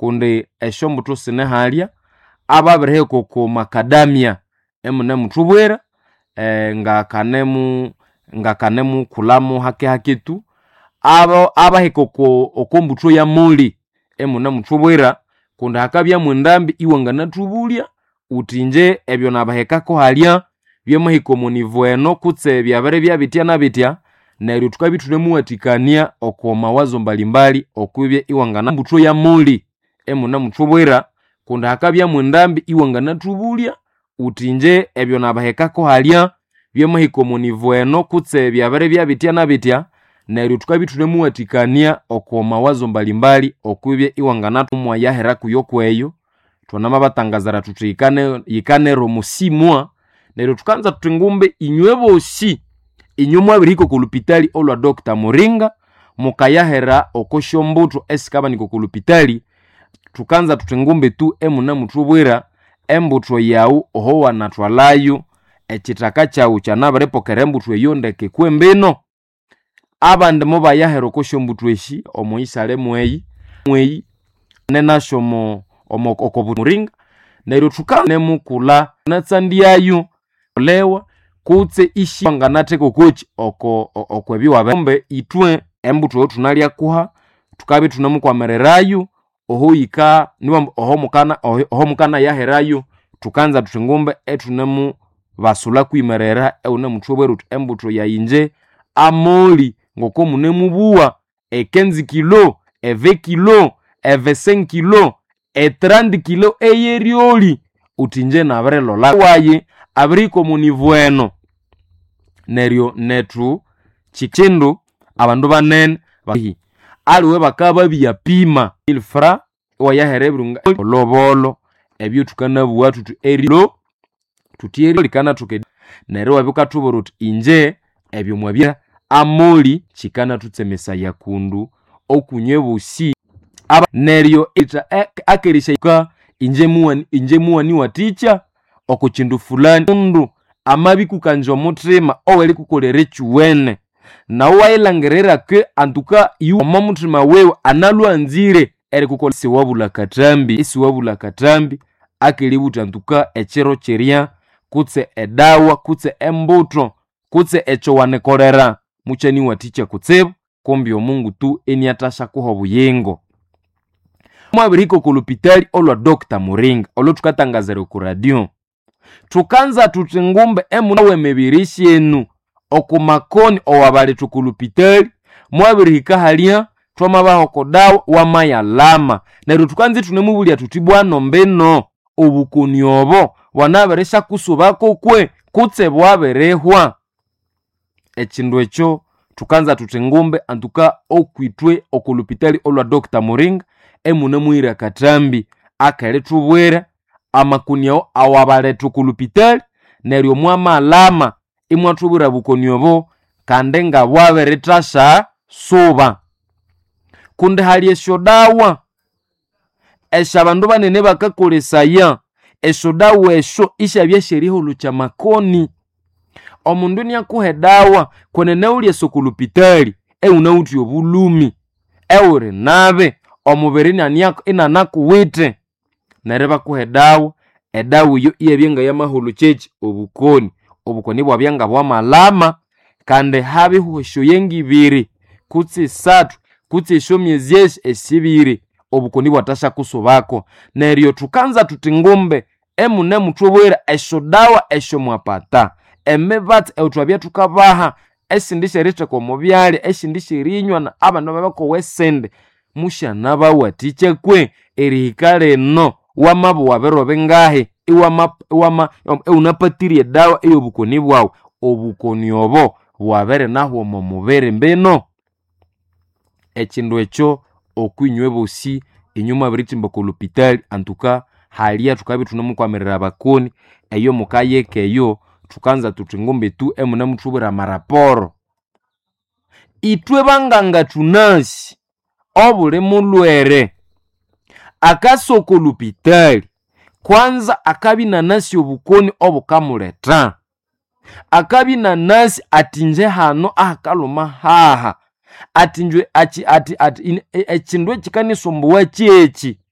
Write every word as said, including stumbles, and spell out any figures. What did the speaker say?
kundi eshombuto sine halya ababireheko ku macadamia emune mutubwera e, nga kanemu nga kanemu kulamu hake haketu abo abaheko ku okombuto ya muli emune mutubwera kundi hakabya mwendambi iwangana tubulya utinje ebyo nabahekako halya byemahiko munivu eno kutse byabere byabitya na bitya neryo tukabitulemu watikania oko mawazo mbalimbali okwibye iwangana mbuto ya muli emuna mutubwera kundi hakabya mwendambi iwangana tubulya utinje ebyo nabahekako halya byemahiko munivu eno kutse byabere byabitya na bitya neryo tukabitulemu watikania oko mawazo mbalimbali okwibye iwangana tumwa yahera kuyokweyo twanama batangazara tutikane yikanero musimwa neryo tukanza tutengumbe inywebosi inyumwa biriko kulupitali olwa Doctor Muringa mukayahera okoshombuto esikaba niko kulupitali tukanza tutengumbe tu emuna mutubwera embuto yau oho wanatwalayo ekitaka kyawu kyanabarepokera embuto eyondeke kwembeno abande mo bayahera okoshombuto eshi omoisale mweyi mweyi nenashomo omoko Muringa neryo tukane mukula natsandiyayo lewa kutse ishi nganateko kochi oko okwebiwa bembe itwe embuto tunalya kuha tukabe tunamukwamererayo oho yika niwa oho mukana oho mukana yaherayo tukanza tutengombe etunemu basula kwimerera eune mutwebweru embuto yayinje amoli ngoko munemu buwa e quinze kilo e vingt kilo e vingt-cinq kilo e trente kilo eyerioli utinje nabrelo la waye abriko munivu eno neryo netu chikindu abandu banene bahi aliwe bakaba biyapima ilfra wayaherebrunga lobolo ebyo tukanabuwa tutu erilo tutieri likana tuke neryo wabikatuboro inje ebyo mwabya amoli chikana tutsemesa yakundu okunyebusi aba neryo ita akerisha inje muwani inje muwani waticha okuchindu fulani ndu amabi kukanjo mutima oweli kukolere chuwene na wailangerera ke antuka yu omamutima wewe analwanzire eri kukolesi wabula katambi isi wabula katambi akelibuta antuka echero cheria kutse edawa kutse embuto kutse echo wanekolera muchani waticha kutsebo kombi omungu tu eni atasha kuho buyengo mwabiriko kulupitali olwa Doctor Muringa olo tukatangazere ku radio tukanza tutengumbe emu nawe mebirishi enu okumakoni owabale tukulupitali mwabirika halia twamabaho kodawa wamayalama neryo tukanzi tunemubulya tutibwano mbeno obukoni obo wanaberesha kusubako kwe kutse bwaberehwa ekindu ekyo tukanza tutengumbe antuka okwitwe okulupitali olwa Doctor Muringa emune muira katambi akale tubwera amakunyo awabale tukulupitali neryo mwama alama imwatubura bukonyobo kande nga bwaberetasha soba kunde hali eshodawa eshabandu banene bakakolesaya eshodawa esho ishabya sheriho lucha makoni omundu ni akuhedawa kwenene uli esokulupitali e unauti obulumi e uri nabe omubiri nanyako inanakuwite nereba kuhedawa edawa yo iyebyenga yamahulu chechi obukoni obukoni bwabyanga bwamalama kande habi hosho yengibiri kutsi satu kutsi sho myezi esibiri obukoni bwatasha kusobako neryo tukanza tutingombe emune mutubwera eshodawa esho mwapata emebat eutwabya tukabaha esindishe riche ko mubyale esindishe rinywa na abandu babako wesende musha nabawatiche kwe erihikale no wamabu wabero bengahe iwama iwama unapatiri dawa eyo bukoni bwawo obukoni obo wabere naho mu mubere mbeno ekindu ekyo okwinywe bosi inyuma biritimba ku hospital antuka halia tukabe tunamukwamerera bakoni eyo mukayeke eyo tukanza tutingombe tu emuna mutubura maraporo itwe banganga tunasi obule mulwere akasoko lupitali kwanza akabi nanasi obukoni obukamuleta akabi nanasi atinje hano akaluma haha atinjwe ati ati ati echindu chikanisombuwa chechi